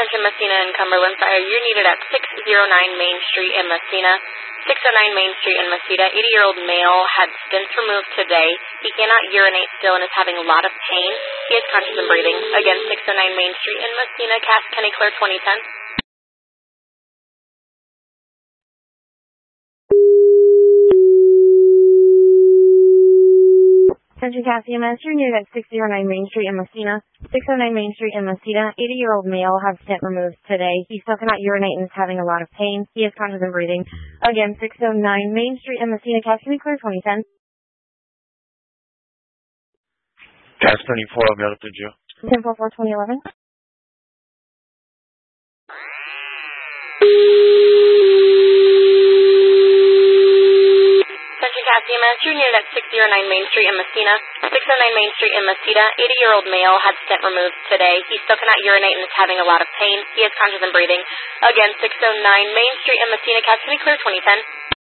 Attention Messina and Cumberland Fire. You're needed at 609 Main Street in Messina. 609 Main Street in Messina. 80-year-old male had stents removed today. He cannot urinate still and is having a lot of pain. He is conscious and breathing. Again, 609 Main Street in Messina. Cass Kenny Claire 2010. Attention Cassie EMS, you're near at 609 Main Street in Messina. 609 Main Street in Messina. 80-year-old male had stent removed today. He still cannot urinate and is having a lot of pain. He is conscious and breathing. Again, 609 Main Street in Messina. Cass Kenny Claire 2010. Cass 24, I'll be out to you. 1044 2011. Cass EMS, you're needed at 609 Main Street in Messina. 609 Main Street in Messina. 80-year-old male had stent removed today. He still cannot urinate and is having a lot of pain. He is conscious and breathing. Again, 609 Main Street in Messina. Cass Kenny Claire 2010.